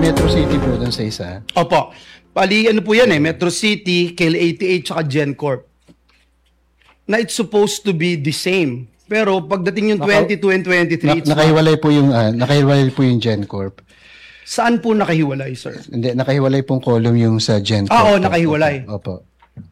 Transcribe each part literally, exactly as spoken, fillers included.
Metro City po dun sa isa. Opo. Pali, ano po yan eh, Metro City, K L eighty-eight, tsaka GenCorp. Na it's supposed to be the same. Pero pagdating yung Naka- twenty-two and twenty-three, Na, it's nakahiwalay po yung uh, nakahiwalay po yung GenCorp. saan po nakahiwalay, sir? Hindi, nakahiwalay pong column yung sa GenCorp. Ah, oo, nakahiwalay. Opo.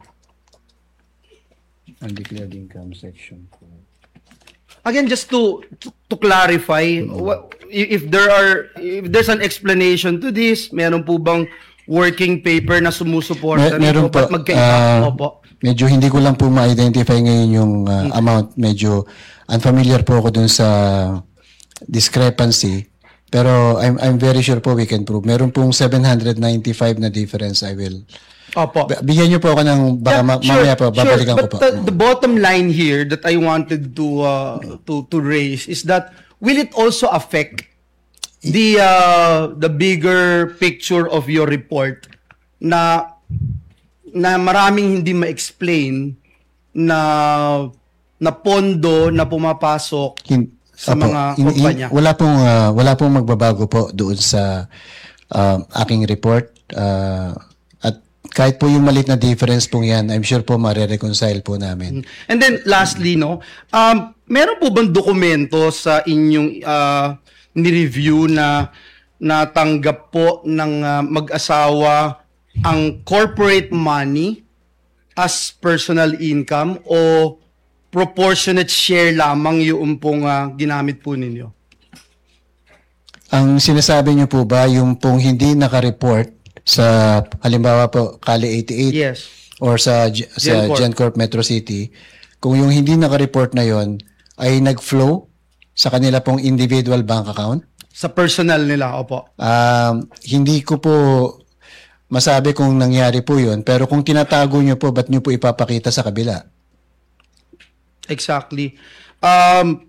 Undeclared income section. Again, just to to, to clarify, what, if there are if there's an explanation to this, meron po bang working paper na sumusuporta Mer- meron nito? po. Ba't magkaiba? ah, Opo. medyo hindi ko lang po ma-identify ngayon yung uh, amount. Medyo unfamiliar po ako dun sa discrepancy. Pero I'm I'm very sure po we can prove. Meron pong seven hundred ninety-five na difference. I will Opo. B- bigyan niyo po ako ng baka Yeah, ma- sure, mamaya po babalikan sure. ko po. But the, the bottom line here that I wanted to uh, to to raise is that will it also affect the uh, the bigger picture of your report na na maraming hindi ma-explain na na pondo na pumapasok Hin- sa Opo, mga in- in- kumpanya? wala pong ah, wala pong magbabago po doon sa um, aking report. Ah, at kahit po yung maliit na difference pong yan, I'm sure po mare-reconcile po namin. And then lastly, no, um, meron po bang dokumento sa inyong uh, ni-review na natanggap po ng uh, mag-asawa ang corporate money as personal income o proportionate share lamang yung pong uh, ginamit po ninyo? Ang sinasabi niyo po ba yung pong hindi naka-report sa halimbawa po Kali eighty-eight Yes. or sa G- sa GenCorp. GenCorp Metro City, kung yung hindi naka-report na yon ay nag-flow sa kanila pong individual bank account? Sa personal nila, opo. Um, hindi ko po masabi kung nangyari po yun, pero kung tinatago nyo po, ba't nyo po ipapakita sa kabila? Exactly. Um,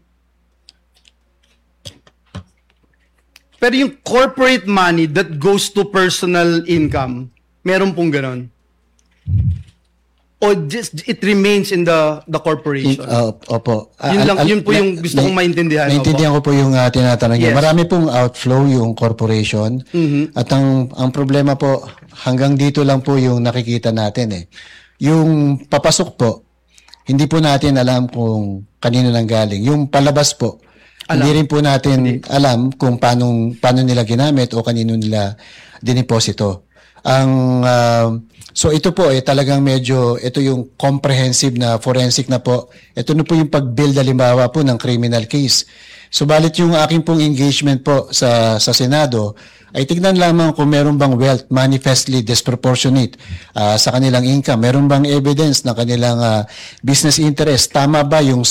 pero yung corporate money that goes to personal income, meron pong ganon? O just it remains in the the corporation? Uh, opo. Ah, Yun lang- al- yun po yung na- gusto kong na- maintindihan, Naintindihan ko po yung uh, tinatanong niyo. Yes. Marami pong outflow yung corporation. Mhm. At ang ang problema po, hanggang dito lang po yung nakikita natin eh. Yung papasok po, hindi po natin alam kung kanino nang galing. Yung palabas po, Alam. hindi rin po natin alam kung paano, paano nila ginamit o kanino nila diniposito. Ang ah, so ito po eh talagang medyo ito yung comprehensive na forensic na po. Ito na po yung pag-build halimbawa po ng criminal case. Subalit yung aking pong engagement po sa sa Senado ay tignan lamang kung meron bang wealth manifestly disproportionate ah, sa kanilang income. Meron bang evidence na kanilang ah, business interest? Tama ba yung